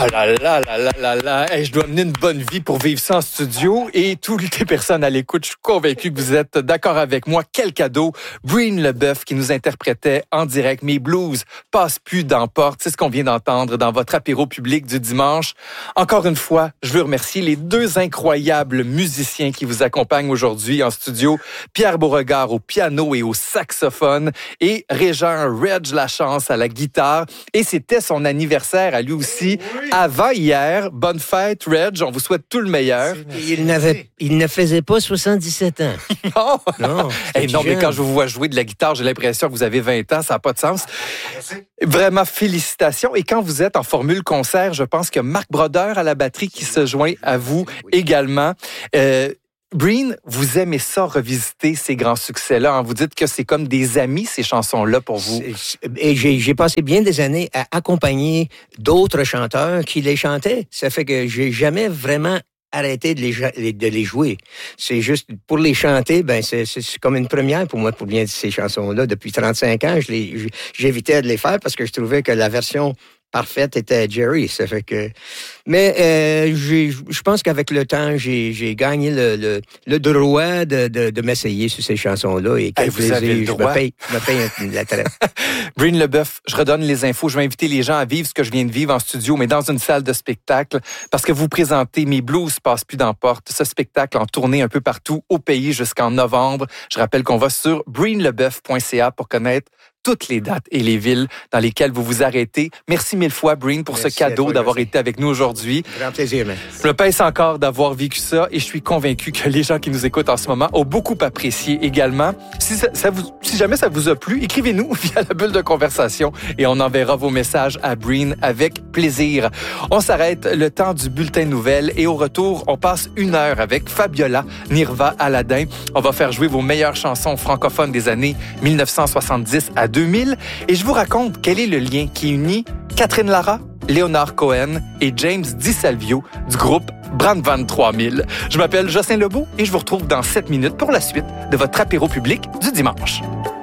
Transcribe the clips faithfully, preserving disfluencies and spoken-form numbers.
Ah là là là là là là, hey, je dois mener une bonne vie pour vivre ça en studio et toutes les personnes à l'écoute, je suis convaincu que vous êtes d'accord avec moi. Quel cadeau! Breen Leboeuf qui nous interprétait en direct. Mes blues passent plus dans porte. C'est ce qu'on vient d'entendre dans votre apéro public du dimanche. Encore une fois, je veux remercier les deux incroyables musiciens qui vous accompagnent aujourd'hui en studio. Pierre Beauregard au piano et au saxophone et Régent Reg Lachance à la guitare. Et c'était son anniversaire à lui aussi. Oui. Avant hier, bonne fête, Reg. On vous souhaite tout le meilleur. Il n'avait, il ne faisait pas soixante-dix-sept ans. Non, non, hey, non mais quand je vous vois jouer de la guitare, j'ai l'impression que vous avez vingt ans. Ça n'a pas de sens. Vraiment, félicitations. Et quand vous êtes en formule concert, je pense que Marc Brodeur à la batterie qui se joint à vous également. Euh, Breen, vous aimez ça, revisiter ces grands succès-là. Hein? Vous dites que c'est comme des amis, ces chansons-là, pour vous. Et j'ai, j'ai passé bien des années à accompagner d'autres chanteurs qui les chantaient. Ça fait que j'ai jamais vraiment arrêté de les, de les jouer. C'est juste, pour les chanter, ben c'est, c'est comme une première pour moi, pour bien ces chansons-là. Depuis trente-cinq ans, je les, j'évitais de les faire parce que je trouvais que la version parfaite était Jerry. Ça fait que... Mais euh, je pense qu'avec le temps, j'ai, j'ai gagné le, le, le droit de, de, de m'essayer sur ces chansons-là. Et quel hey, vous plaisir, avez le droit. Je me paye, je me paye la traite. Breen Leboeuf, je redonne les infos. Je vais inviter les gens à vivre ce que je viens de vivre en studio, mais dans une salle de spectacle, parce que vous présentez Mes blues passent plus dans porte. Ce spectacle en tournée un peu partout au pays jusqu'en novembre. Je rappelle qu'on va sur breen leboeuf point c a pour connaître toutes les dates et les villes dans lesquelles vous vous arrêtez. Merci mille fois, Breen, pour merci ce cadeau toi, d'avoir merci. été avec nous aujourd'hui. Grand plaisir, man. Je me pèse encore d'avoir vécu ça et je suis convaincu que les gens qui nous écoutent en ce moment ont beaucoup apprécié également. Si, ça, ça vous, si jamais ça vous a plu, écrivez-nous via la bulle de conversation et on enverra vos messages à Breen avec plaisir. On s'arrête le temps du bulletin de nouvelles et au retour, on passe une heure avec Fabiola Nirva Aladin. On va faire jouer vos meilleures chansons francophones des années dix-neuf cent soixante-dix à deux mille et je vous raconte quel est le lien qui unit Catherine Lara, Léonard Cohen et James DiSalvio du groupe Brandvan trois mille. Je m'appelle Jocelyn Lebeau et je vous retrouve dans sept minutes pour la suite de votre apéro public du dimanche.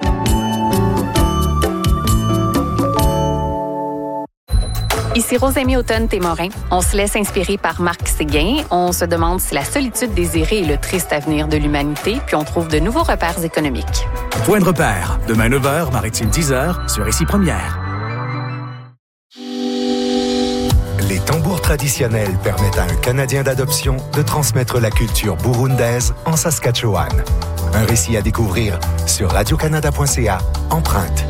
Ici Rosemée Automne-Témorin. On se laisse inspirer par Marc Séguin. On se demande si la solitude désirée est le triste avenir de l'humanité, puis on trouve de nouveaux repères économiques. Point de repère. Demain neuf heures, Maritime dix heures, sur Ici Première. Les tambours traditionnels permettent à un Canadien d'adoption de transmettre la culture burundaise en Saskatchewan. Un récit à découvrir sur radio canada point c a, Empreinte.